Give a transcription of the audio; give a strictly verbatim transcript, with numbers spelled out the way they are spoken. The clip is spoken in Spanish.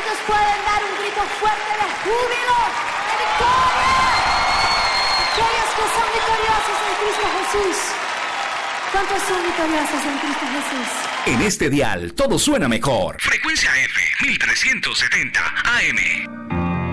¿Cuántos pueden dar un grito fuerte de júbilo, de victoria? Aquellos que son victoriosos en Cristo Jesús. ¿Cuántos son victoriosos en Cristo Jesús? En este dial todo suena mejor. Frecuencia F mil trescientos setenta A M.